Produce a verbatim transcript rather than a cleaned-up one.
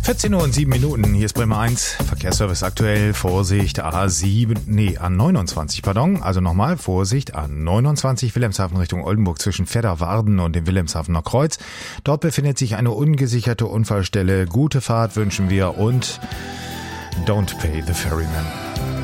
vierzehn Uhr und sieben Minuten, hier ist Bremer eins, Verkehrsservice aktuell, Vorsicht A sieben, nee, A neunundzwanzig, pardon, also nochmal, Vorsicht A neunundzwanzig, Wilhelmshaven Richtung Oldenburg zwischen Vedderwarden und dem Wilhelmshavener Kreuz. Dort befindet sich eine ungesicherte Unfallstelle, gute Fahrt wünschen wir und don't pay the ferryman.